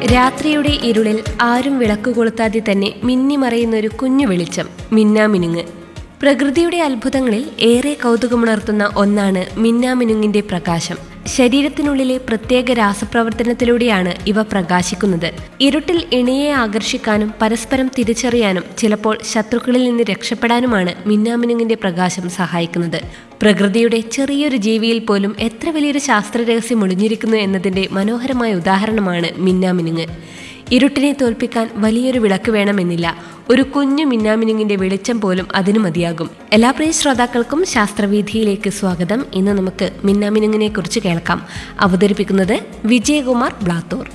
രാത്രിയുടെ ഇരുളിൽ ആരും വിളക്ക് കൊളുത്താതെ തന്നെ മിന്നിമറയുന്നൊരു കുഞ്ഞു വെളിച്ചം, മിന്നാമിനുങ്ങ്. പ്രകൃതിയുടെ അത്ഭുതങ്ങളിൽ ഏറെ കൗതുകമുണർത്തുന്ന ഒന്നാണ് മിന്നാമിനുങ്ങിന്റെ പ്രകാശം. ശരീരത്തിനുള്ളിലെ പ്രത്യേക രാസപ്രവർത്തനത്തിലൂടെയാണ് ഇവ പ്രകാശിക്കുന്നത്. ഇരുട്ടിൽ ഇണയെ ആകർഷിക്കാനും പരസ്പരം തിരിച്ചറിയാനും ചിലപ്പോൾ ശത്രുക്കളിൽ നിന്ന് രക്ഷപ്പെടാനുമാണ് മിന്നാമിനുങ്ങിന്റെ പ്രകാശം സഹായിക്കുന്നത്. പ്രകൃതിയുടെ ചെറിയൊരു ജീവിയിൽ പോലും എത്ര വലിയൊരു ശാസ്ത്ര രഹസ്യം ഒളിഞ്ഞിരിക്കുന്നു എന്നതിന്റെ മനോഹരമായ ഉദാഹരണമാണ് മിന്നാമിനുങ്ങ്. ഇരുട്ടിനെ തോൽപ്പിക്കാൻ വലിയൊരു വിളക്ക് വേണമെന്നില്ല, ഒരു കുഞ്ഞു മിന്നാമിനുങ്ങിന്റെ വെളിച്ചം പോലും അതിനു മതിയാകും. എല്ലാ പ്രിയ ശ്രോതാക്കൾക്കും ശാസ്ത്രവീഥിയിലേക്ക് സ്വാഗതം. ഇന്ന് നമുക്ക് മിന്നാമിനുങ്ങിനെ കുറിച്ച് കേൾക്കാം. അവതരിപ്പിക്കുന്നത് വിജയകുമാർ ബ്ലാത്തൂർ.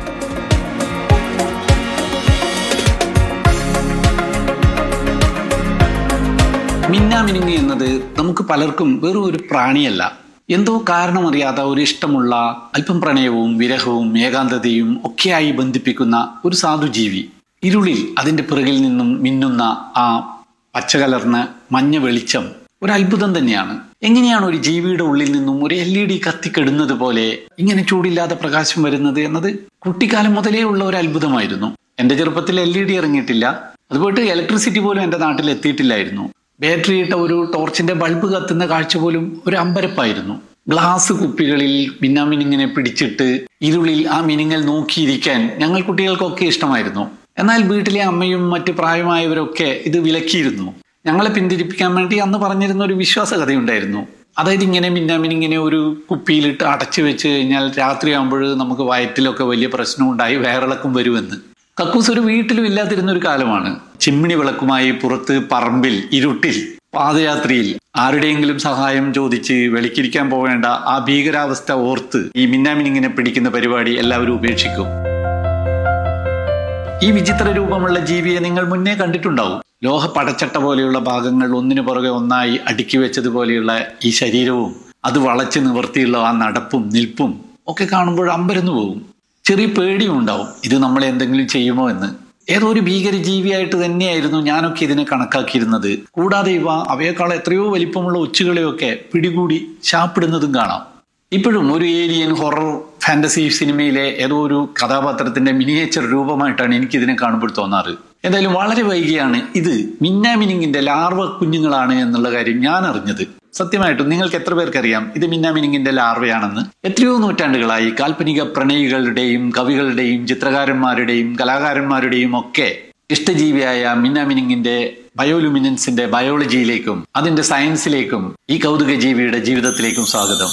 മിന്നാമിനുങ്ങ് എന്നത് നമുക്ക് പലർക്കും വെറും ഒരു പ്രാണിയല്ല, എന്തോ കാരണമറിയാത്ത ഒരു ഇഷ്ടമുള്ള, അല്പം പ്രണയവും വിരഹവും ഏകാന്തതയും ഒക്കെയായി ബന്ധിപ്പിക്കുന്ന ഒരു സാധുജീവി. ഇരുളിൽ അതിന്റെ പിറകിൽ നിന്നും മിന്നുന്ന ആ പച്ചകലർന്ന മഞ്ഞ വെളിച്ചം ഒരു അത്ഭുതം തന്നെയാണ്. എങ്ങനെയാണ് ഒരു ജീവിയുടെ ഉള്ളിൽ നിന്നും ഒരു LED കത്തിക്കെടുന്നത് പോലെ ഇങ്ങനെ ചൂടില്ലാതെ പ്രകാശം വരുന്നത് എന്നത് കുട്ടിക്കാലം മുതലേ ഉള്ള ഒരു അത്ഭുതമായിരുന്നു. എന്റെ ചെറുപ്പത്തിൽ LED ഇറങ്ങിയിട്ടില്ല, അതുപോയിട്ട് ഇലക്ട്രിസിറ്റി പോലും എന്റെ നാട്ടിൽ എത്തിയിട്ടില്ലായിരുന്നു. ബാറ്ററി ഇട്ട ഒരു ടോർച്ചിന്റെ ബൾബ് കത്തുന്ന കാഴ്ച പോലും ഒരു അമ്പരപ്പായിരുന്നു. ഗ്ലാസ് കുപ്പികളിൽ മിന്നാമിനുങ്ങിനെ പിടിച്ചിട്ട് ഇരുളിൽ ആ മിനുങ്ങൽ നോക്കിയിരിക്കാൻ ഞങ്ങൾ കുട്ടികൾക്കൊക്കെ ഇഷ്ടമായിരുന്നു. എന്നാൽ വീട്ടിലെ അമ്മയും മറ്റ് പ്രായമായവരൊക്കെ ഇത് വിലക്കിയിരുന്നു. ഞങ്ങളെ പിന്തിരിപ്പിക്കാൻ വേണ്ടി അന്ന് പറഞ്ഞിരുന്ന ഒരു വിശ്വാസ കഥയുണ്ടായിരുന്നു. അതായത് ഇങ്ങനെ മിന്നാമിനുങ്ങിനെ ഒരു കുപ്പിയിലിട്ട് അടച്ചു വെച്ച് കഴിഞ്ഞാൽ രാത്രിയാകുമ്പോൾ നമുക്ക് വയറ്റിലൊക്കെ വലിയ പ്രശ്നം ഉണ്ടായി വയറിളക്കം വരുമെന്ന്. കക്കൂസ് ഒരു വീട്ടിലും ഇല്ലാതിരുന്ന ഒരു കാലമാണ്. ചിമ്മിണി വിളക്കുമായി പുറത്ത് പറമ്പിൽ ഇരുട്ടിൽ പാദയാത്രയിൽ ആരുടെയെങ്കിലും സഹായം ചോദിച്ച് വെളിക്കിരിക്കാൻ പോവേണ്ട ആ ഭീകരാവസ്ഥ ഓർത്ത് ഈ മിന്നാമിനുങ്ങിനെ പിടിക്കുന്ന പരിപാടി എല്ലാവരും ഉപേക്ഷിക്കും. ഈ വിചിത്ര രൂപമുള്ള ജീവിയെ നിങ്ങൾ മുന്നേ കണ്ടിട്ടുണ്ടാവും. ലോഹ പടച്ചട്ട പോലെയുള്ള ഭാഗങ്ങൾ ഒന്നിനു പുറകെ ഒന്നായി അടുക്കി വെച്ചതുപോലെയുള്ള ഈ ശരീരവും അത് വളച്ച് നിവർത്തിയുള്ള ആ നടപ്പും നിൽപ്പും ഒക്കെ കാണുമ്പോൾ അമ്പരന്നു പോകും. ചെറിയ പേടിയും ഉണ്ടാവും, ഇത് നമ്മളെ എന്തെങ്കിലും ചെയ്യുമോ എന്ന്. ഏതോ ഒരു ഭീകര ജീവിയായിട്ട് തന്നെയായിരുന്നു ഞാനൊക്കെ ഇതിനെ കണക്കാക്കിയിരുന്നത്. കൂടാതെ ഇവ അവയെക്കാൾ എത്രയോ വലിപ്പമുള്ള ഒച്ചുകളെയൊക്കെ പിടികൂടി ശാപ്പിടുന്നതും കാണാം. ഇപ്പോഴും ഒരു ഏലിയൻ ഹൊറർ ഫാന്റസി സിനിമയിലെ ഏതോ ഒരു കഥാപാത്രത്തിന്റെ മിനിയേച്ചർ രൂപമായിട്ടാണ് എനിക്കിതിനെ കാണുമ്പോൾ തോന്നാറ്. എന്തായാലും വളരെ വൈകിയാണ് ഇത് മിന്നാമിനുങ്ങിന്റെ ലാർവ കുഞ്ഞുങ്ങളാണ് എന്നുള്ള കാര്യം ഞാൻ അറിഞ്ഞത്. സത്യമായിട്ടും നിങ്ങൾക്ക് എത്ര പേർക്കറിയാം ഇത് മിന്നാമിനുങ്ങിന്റെ ലാർവയാണെന്ന്? എത്രയോ നൂറ്റാണ്ടുകളായി കാൽപ്പനിക പ്രണയികളുടെയും കവികളുടെയും ചിത്രകാരന്മാരുടെയും കലാകാരന്മാരുടെയും ഒക്കെ ഇഷ്ടജീവിയായ മിന്നാമിനുങ്ങിന്റെ ബയോലുമിനൻസിന്റെ ബയോളജിയിലേക്കും അതിന്റെ സയൻസിലേക്കും ഈ കൗതുക ജീവിയുടെ ജീവിതത്തിലേക്കും സ്വാഗതം.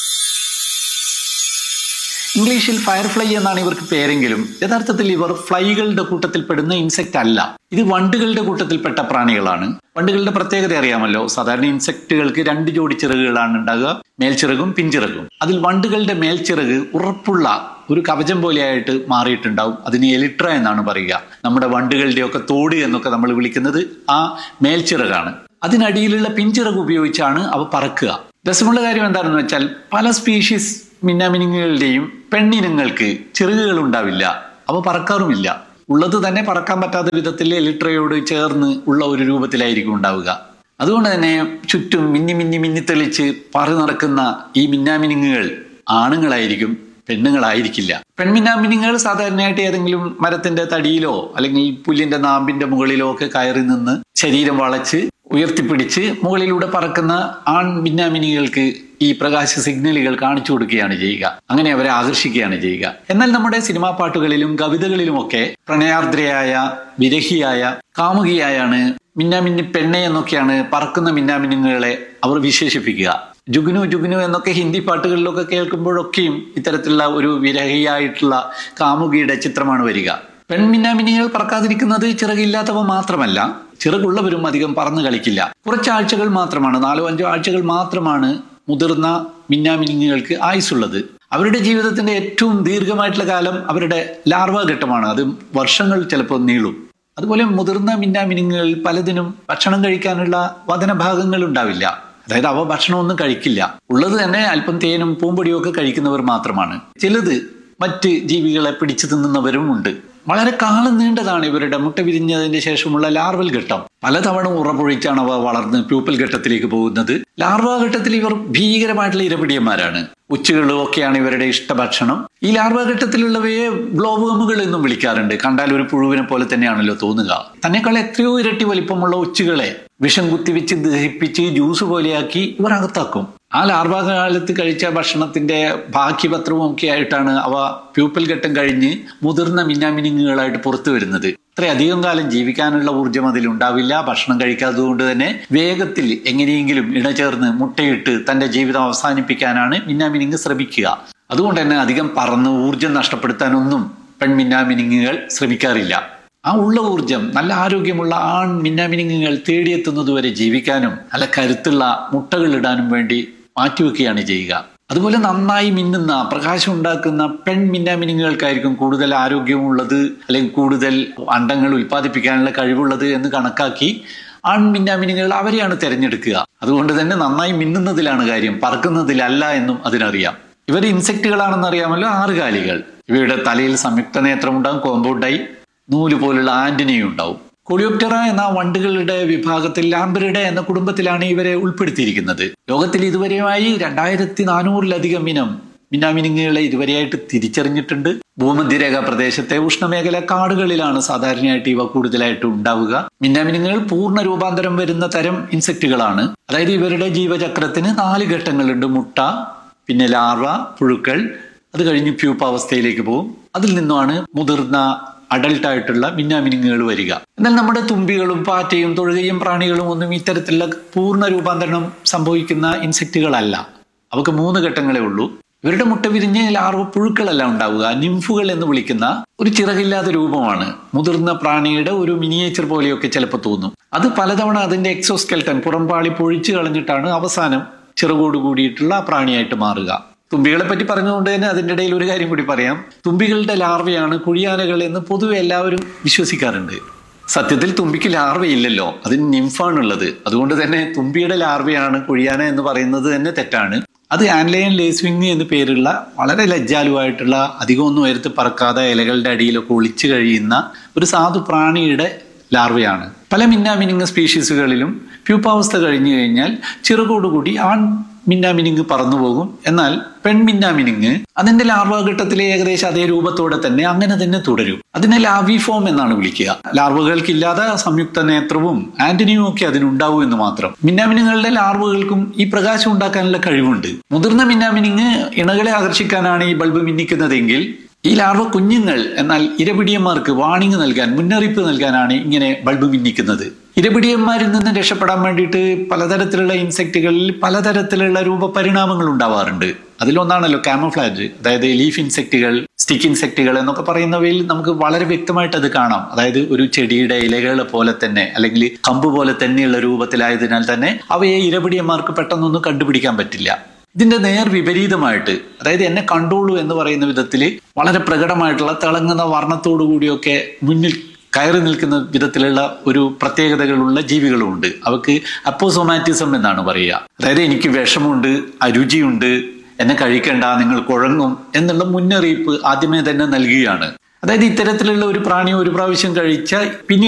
ഇംഗ്ലീഷിൽ ഫയർഫ്ലൈ എന്നാണ് ഇവർക്ക് പേരെങ്കിലും യഥാർത്ഥത്തിൽ ഇവർ ഫ്ലൈകളുടെ കൂട്ടത്തിൽപ്പെടുന്ന ഇൻസെക്റ്റ് അല്ല. ഇത് വണ്ടുകളുടെ കൂട്ടത്തിൽപ്പെട്ട പ്രാണികളാണ്. വണ്ടുകളുടെ പ്രത്യേകത അറിയാമല്ലോ. സാധാരണ ഇൻസെക്റ്റുകൾക്ക് 2 ജോഡി ചിറകുകളാണ് ഉണ്ടാകുക, മേൽച്ചിറകും പിൻചിറകും. അതിൽ വണ്ടുകളുടെ മേൽച്ചിറക് ഉറപ്പുള്ള ഒരു കവചം പോലെയായിട്ട് മാറിയിട്ടുണ്ടാവും. അതിന് എലിട്ര എന്നാണ് പറയുക. നമ്മുടെ വണ്ടുകളുടെയൊക്കെ തോട് എന്നൊക്കെ നമ്മൾ വിളിക്കുന്നത് ആ മേൽച്ചിറകാണ്. അതിനടിയിലുള്ള പിൻചിറക് ഉപയോഗിച്ചാണ് അവ പറക്കുക. രസമുള്ള കാര്യം എന്താണെന്ന് വെച്ചാൽ പല സ്പീഷീസ് മിന്നാമിനുങ്ങളുടെയും പെണ്ണിനങ്ങൾക്ക് ചിറകുകൾ ഉണ്ടാവില്ല, അവ പറക്കാറുമില്ല. ഉള്ളത് തന്നെ പറക്കാൻ പറ്റാത്ത വിധത്തിൽ എലിട്രയോട് ചേർന്ന് ഉള്ള ഒരു രൂപത്തിലായിരിക്കും ഉണ്ടാവുക. അതുകൊണ്ട് തന്നെ ചുറ്റും മിന്നി മിന്നി മിന്നി തെളിച്ച് പറ നടക്കുന്ന ഈ മിന്നാമിനുങ്ങൾ ആണുങ്ങളായിരിക്കും, പെണ്ണുങ്ങളായിരിക്കില്ല. പെൺമിന്നാമിനുങ്ങൾ സാധാരണയായിട്ട് ഏതെങ്കിലും മരത്തിന്റെ തടിയിലോ അല്ലെങ്കിൽ പുല്ലിന്റെ നാമ്പിന്റെ മുകളിലോ ഒക്കെ കയറി നിന്ന് ശരീരം വളച്ച് ഉയർത്തിപ്പിടിച്ച് മുകളിലൂടെ പറക്കുന്ന ആൺ മിന്നാമിനുകൾക്ക് ഈ പ്രകാശ സിഗ്നലുകൾ കാണിച്ചു കൊടുക്കുകയാണ് ചെയ്യുക. അങ്ങനെ അവരെ ആകർഷിക്കുകയാണ് ചെയ്യുക. എന്നാൽ നമ്മുടെ സിനിമാ പാട്ടുകളിലും കവിതകളിലുമൊക്കെ പ്രണയാർദ്രയായ, വിരഹിയായ, കാമുകിയായാണ്, മിന്നാമിന്നി പെണ്ണെ എന്നൊക്കെയാണ് പറക്കുന്ന മിന്നാമിനുങ്ങളെ അവർ വിശേഷിപ്പിക്കുക. ജുഗ്നു ജുഗ്നു എന്നൊക്കെ ഹിന്ദി പാട്ടുകളിലൊക്കെ കേൾക്കുമ്പോഴൊക്കെയും ഇത്തരത്തിലുള്ള ഒരു വിരഹിയായിട്ടുള്ള കാമുകിയുടെ ചിത്രമാണ് വരിക. പെൺമിന്നാമിനികൾ പറക്കാതിരിക്കുന്നത് ചിറകില്ലാത്തവ മാത്രമല്ല, ചിറകുള്ളവരും അധികം പറന്നു കളിക്കില്ല. കുറച്ചാഴ്ചകൾ മാത്രമാണ്, 4-5 ആഴ്ചകൾ മാത്രമാണ് മുതിർന്ന മിന്നാമിനുങ്ങൾക്ക് ആയുസുള്ളത്. അവരുടെ ജീവിതത്തിന്റെ ഏറ്റവും ദീർഘമായിട്ടുള്ള കാലം അവരുടെ ലാർവ ഘട്ടമാണ്. അത് വർഷങ്ങൾ ചിലപ്പോൾ നീളും. അതുപോലെ മുതിർന്ന മിന്നാമിനുങ്ങൾ പലതിനും ഭക്ഷണം കഴിക്കാനുള്ള വദനഭാഗങ്ങൾ ഉണ്ടാവില്ല. അതായത് അവ ഭക്ഷണമൊന്നും കഴിക്കില്ല. ഉള്ളത് തന്നെ അല്പം തേനും പൂമ്പൊടിയും ഒക്കെ കഴിക്കുന്നവർ മാത്രമാണ്. ചിലത് മറ്റ് ജീവികളെ പിടിച്ചു തിന്നുന്നവരും ഉണ്ട്. വളരെ കാലം നീണ്ടതാണ് ഇവരുടെ മുട്ട വിരിഞ്ഞതിന് ശേഷമുള്ള ലാർവൽ ഘട്ടം. പലതവണ ഉറപ്പൊഴിച്ചാണ് അവ വളർന്ന് പ്യൂപ്പൽ ഘട്ടത്തിലേക്ക് പോകുന്നത്. ലാർവാ ഘട്ടത്തിൽ ഇവർ ഭീകരമായിട്ടുള്ള ഇരപിടിയന്മാരാണ്. ഉച്ചകളും ഒക്കെയാണ് ഇവരുടെ ഇഷ്ടഭക്ഷണം. ഈ ലാർവാ ഘട്ടത്തിലുള്ളവയെ ഗ്ലോബുകമുകൾ എന്നും വിളിക്കാറുണ്ട്. കണ്ടാൽ ഒരു പുഴുവിനെ പോലെ തന്നെയാണല്ലോ തോന്നുക. തന്നെക്കാൾ എത്രയോ ഇരട്ടി വലിപ്പമുള്ള ഉച്ചകളെ വിഷം കുത്തിവെച്ച് ദഹിപ്പിച്ച് ജ്യൂസ് പോലെയാക്കി ഇവർ അകത്താക്കും. ആ ലാർവാ കാലത്ത് കഴിച്ച ഭക്ഷണത്തിന്റെ ബാക്കിപത്രവും ഒക്കെ ആയിട്ടാണ് അവ പ്യൂപ്പൽ ഘട്ടം കഴിഞ്ഞ് മുതിർന്ന മിന്നാമിനുങ്ങുകളായിട്ട് പുറത്തു വരുന്നത്. അത്രയധികം കാലം ജീവിക്കാനുള്ള ഊർജ്ജം അതിലുണ്ടാവില്ല. ഭക്ഷണം കഴിക്കാത്തത് കൊണ്ട് തന്നെ വേഗത്തിൽ എങ്ങനെയെങ്കിലും ഇണചേർന്ന് മുട്ടയിട്ട് തന്റെ ജീവിതം അവസാനിപ്പിക്കാനാണ് മിന്നാമിനുങ്ങ് ശ്രമിക്കുക. അതുകൊണ്ട് തന്നെ അധികം പറന്ന് ഊർജ്ജം നഷ്ടപ്പെടുത്താനൊന്നും പെൺമിന്നാമിനുങ്ങുകൾ ശ്രമിക്കാറില്ല. ആ ഉള്ള ഊർജം നല്ല ആരോഗ്യമുള്ള ആൺ മിന്നാമിനുങ്ങുകൾ തേടിയെത്തുന്നതുവരെ ജീവിക്കാനും നല്ല കരുത്തുള്ള മുട്ടകൾ ഇടാനും വേണ്ടി മാറ്റിവെക്കുകയാണ് ചെയ്യുക. അതുപോലെ നന്നായി മിന്നുന്ന പ്രകാശം ഉണ്ടാക്കുന്ന പെൺ മിന്നാമിനുങ്ങൾക്കായിരിക്കും കൂടുതൽ ആരോഗ്യമുള്ളത് അല്ലെങ്കിൽ കൂടുതൽ അണ്ടങ്ങൾ ഉൽപ്പാദിപ്പിക്കാനുള്ള കഴിവുള്ളത് എന്ന് കണക്കാക്കി ആൺ മിന്നാമിനുകൾ അവരെയാണ് തിരഞ്ഞെടുക്കുക. അതുകൊണ്ട് തന്നെ നന്നായി മിന്നുന്നതിലാണ് കാര്യം, പറക്കുന്നതിലല്ല എന്നും അതിനറിയാം. ഇവർ ഇൻസെക്റ്റുകളാണെന്ന് അറിയാമല്ലോ. 6 കാലികൾ. ഇവയുടെ തലയിൽ സംയുക്ത നേത്രം ഉണ്ടാകും, കോമ്പൗണ്ട് ഐ, നൂല് പോലുള്ള ആന്റിനയും ഉണ്ടാവും. കൊളിയോപ്റ്ററ എന്ന വണ്ടുകളുടെ വിഭാഗത്തിൽ ലാംബറിഡ എന്ന കുടുംബത്തിലാണ് ഇവരെ ഉൾപ്പെടുത്തിയിരിക്കുന്നത്. ലോകത്തിൽ ഇതുവരെയായി 2400-ലധികം ഇനം മിന്നാമിനുങ്ങുകളെ ഇതുവരെയായിട്ട് തിരിച്ചറിഞ്ഞിട്ടുണ്ട്. ഭൂമധ്യരേഖ പ്രദേശത്തെ ഉഷ്ണമേഖല കാടുകളിലാണ് സാധാരണയായിട്ട് ഇവ കൂടുതലായിട്ട് ഉണ്ടാവുക. മിന്നാമിനുങ്ങുകൾ പൂർണ്ണ രൂപാന്തരം വരുന്ന തരം ഇൻസെക്റ്റുകളാണ്. അതായത് ഇവരുടെ ജീവചക്രത്തിന് 4 ഘട്ടങ്ങളുണ്ട്. മുട്ട, പിന്നെ ലാർവ, പുഴുക്കൾ, അത് കഴിഞ്ഞ് പ്യൂപ്പ അവസ്ഥയിലേക്ക് പോകും. അതിൽ നിന്നുമാണ് മുതിർന്ന അഡൽട്ടായിട്ടുള്ള മിന്നാമിനുങ്ങുകൾ വരിക. എന്നാൽ നമ്മുടെ തുമ്പികളും പാറ്റയും തൊഴുകയും പ്രാണികളും ഒന്നും ഇത്തരത്തിലുള്ള പൂർണ്ണ രൂപാന്തരണം സംഭവിക്കുന്ന ഇൻസെക്റ്റുകളല്ല. അവക്ക് 3 ഘട്ടങ്ങളേ ഉള്ളൂ. ഇവരുടെ മുട്ട വിരിഞ്ഞ് ലാർവ പുഴുക്കളല്ല ഉണ്ടാവുക. നിംഫുകൾ എന്ന് വിളിക്കുന്ന ഒരു ചിറകില്ലാത്ത രൂപമാണ്. മുതിർന്ന പ്രാണിയുടെ ഒരു മിനിയേച്ചർ പോലെയൊക്കെ ചിലപ്പോൾ തോന്നും. അത് പലതവണ അതിന്റെ എക്സോസ്കെൽട്ടൻ പുറംപാളി പൊഴിച്ചു കളഞ്ഞിട്ടാണ് അവസാനം ചിറകോട് കൂടിയിട്ടുള്ള പ്രാണിയായിട്ട് മാറുക. തുമ്പികളെ പറ്റി പറഞ്ഞുകൊണ്ട് തന്നെ അതിൻ്റെ ഇടയിൽ ഒരു കാര്യം കൂടി പറയാം. തുമ്പികളുടെ ലാർവയാണ് കുഴിയാനകൾ എന്ന് പൊതുവെ എല്ലാവരും വിശ്വസിക്കാറുണ്ട്. സത്യത്തിൽ തുമ്പിക്ക് ലാർവയില്ലല്ലോ, അതിന് നിംഫാണുള്ളത്. അതുകൊണ്ട് തന്നെ തുമ്പിയുടെ ലാർവയാണ് കുഴിയാന എന്ന് പറയുന്നത് തന്നെ തെറ്റാണ്. അത് ആൻലയൻ ലേസ്വിങ് എന്ന് പേരുള്ള വളരെ ലജ്ജാലുവായിട്ടുള്ള അധികമൊന്നും ഉയരത്ത് പറക്കാതെ ഇലകളുടെ അടിയിലൊക്കെ ഒളിച്ചു കഴിയുന്ന ഒരു സാധു പ്രാണിയുടെ ലാർവയാണ്. പല മിന്നാമിനുങ്ങ് സ്പീഷീസുകളിലും പ്യൂപ്പാവസ്ഥ കഴിഞ്ഞു കഴിഞ്ഞാൽ ചിറകോടുകൂടി ആൺ മിന്നാമിനുങ്ങ് പറന്നുപോകും. എന്നാൽ പെൺമിന്നാമിനുങ്ങ് അതിന്റെ ലാർവാഘട്ടത്തിലെ ഏകദേശം അതേ രൂപത്തോടെ തന്നെ അങ്ങനെ തന്നെ തുടരും. അതിനെ ലാവിഫോം എന്നാണ് വിളിക്കുക. ലാർവകൾക്കില്ലാതെ സംയുക്ത നേത്രവും ആന്റനിയും ഒക്കെ അതിനുണ്ടാവും എന്ന് മാത്രം. മിന്നാമിനുങ്ങളുടെ ലാർവകൾക്കും ഈ പ്രകാശം ഉണ്ടാക്കാനുള്ള കഴിവുണ്ട്. മുതിർന്ന മിന്നാമിനുങ്ങ് ഇണകളെ ആകർഷിക്കാനാണ് ഈ ബൾബ് മിന്നിക്കുന്നതെങ്കിൽ ഈ ലാർവ കുഞ്ഞുങ്ങൾ എന്നാൽ ഇരപിടിയന്മാർക്ക് വാണിംഗ് നൽകാൻ, മുന്നറിയിപ്പ് നൽകാനാണ് ഇങ്ങനെ ബൾബ് മിന്നിക്കുന്നത്. ഇരപിടിയന്മാരിൽ നിന്ന് രക്ഷപ്പെടാൻ വേണ്ടിയിട്ട് പലതരത്തിലുള്ള ഇൻസെക്റ്റുകളിൽ പലതരത്തിലുള്ള രൂപപരിണാമങ്ങൾ ഉണ്ടാവാറുണ്ട്. അതിലൊന്നാണല്ലോ കാമോഫ്ലാജ്. അതായത് ലീഫ് ഇൻസെക്റ്റുകൾ, സ്റ്റിക്ക് ഇൻസെക്റ്റുകൾ എന്നൊക്കെ പറയുന്നവയിൽ നമുക്ക് വളരെ വ്യക്തമായിട്ട് അത് കാണാം. അതായത് ഒരു ചെടിയുടെ ഇലകളെ പോലെ തന്നെ അല്ലെങ്കിൽ കമ്പ് പോലെ തന്നെയുള്ള രൂപത്തിലായതിനാൽ തന്നെ അവയെ ഇരപിടിയന്മാർക്ക് പെട്ടെന്നൊന്നും കണ്ടുപിടിക്കാൻ പറ്റില്ല. ഇതിന്റെ നേർ വിപരീതമായിട്ട്, അതായത് എന്നെ കണ്ടോളൂ എന്ന് പറയുന്ന വിധത്തിൽ വളരെ പ്രകടമായിട്ടുള്ള തിളങ്ങുന്ന വർണ്ണത്തോടു കൂടിയൊക്കെ മുന്നിൽ കയറി നിൽക്കുന്ന വിധത്തിലുള്ള ഒരു പ്രത്യേകതകളുള്ള ജീവികളുമുണ്ട്. അവക്ക് അപ്പോസോമാറ്റിസം എന്നാണ് പറയുക. അതായത് എനിക്ക് വിഷമുണ്ട്, അരുചിയുണ്ട്, എന്നെ കഴിക്കണ്ട, നിങ്ങൾ കുഴങ്ങും എന്നുള്ള മുന്നറിയിപ്പ് ആദ്യമേ തന്നെ നൽകുകയാണ്. അതായത് ഇത്തരത്തിലുള്ള ഒരു പ്രാണി ഒരു പ്രാവശ്യം കഴിച്ച പിന്നീട്